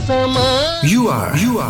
You are.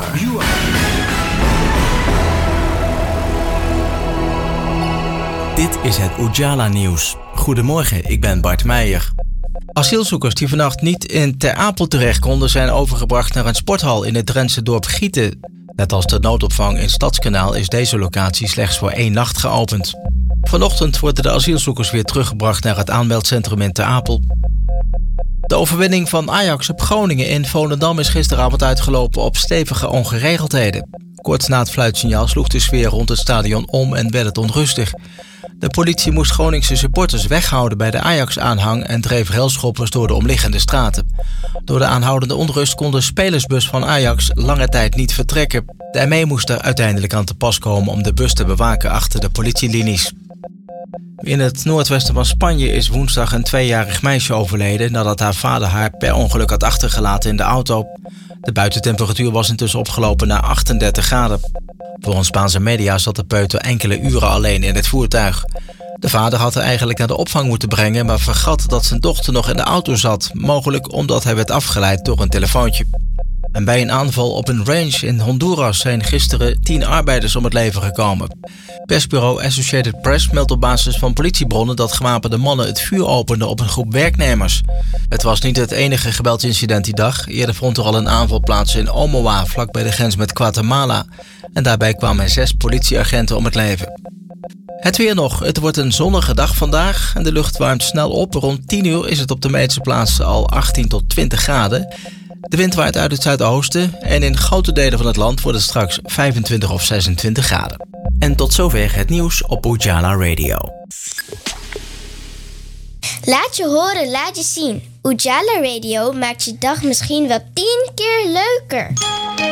Dit is het Ujala Nieuws. Goedemorgen, ik ben Bart Meijer. Asielzoekers die vannacht niet in Ter Apel terecht konden zijn overgebracht naar een sporthal in het Drentse dorp Gieten. Net als de noodopvang in Stadskanaal is deze locatie slechts voor 1 nacht geopend. Vanochtend worden de asielzoekers weer teruggebracht naar het aanmeldcentrum in Ter Apel. De overwinning van Ajax op Groningen in Volendam is gisteravond uitgelopen op stevige ongeregeldheden. Kort na het fluitsignaal sloeg de sfeer rond het stadion om en werd het onrustig. De politie moest Groningse supporters weghouden bij de Ajax-aanhang en dreef railschoppers door de omliggende straten. Door de aanhoudende onrust kon de spelersbus van Ajax lange tijd niet vertrekken. De ME moest er uiteindelijk aan te pas komen om de bus te bewaken achter de politielinies. In het noordwesten van Spanje is woensdag een 2-jarig meisje overleden nadat haar vader haar per ongeluk had achtergelaten in de auto. De buitentemperatuur was intussen opgelopen naar 38 graden. Volgens Spaanse media zat de peuter enkele uren alleen in het voertuig. De vader had haar eigenlijk naar de opvang moeten brengen, maar vergat dat zijn dochter nog in de auto zat, mogelijk omdat hij werd afgeleid door een telefoontje. En bij een aanval op een ranch in Honduras zijn gisteren 10 arbeiders om het leven gekomen. Persbureau Associated Press meldt op basis van politiebronnen dat gewapende mannen het vuur openden op een groep werknemers. Het was niet het enige geweldsincident die dag. Eerder vond er al een aanval plaats in Omoa, vlak bij de grens met Guatemala. En daarbij kwamen 6 politieagenten om het leven. Het weer nog. Het wordt een zonnige dag vandaag en de lucht warmt snel op. Rond 10 uur is het op de meeste plaatsen al 18 tot 20 graden. De wind waait uit het zuidoosten en in grote delen van het land wordt het straks 25 of 26 graden. En tot zover het nieuws op Ujala Radio. Laat je horen, laat je zien. Ujala Radio maakt je dag misschien wel 10 keer leuker.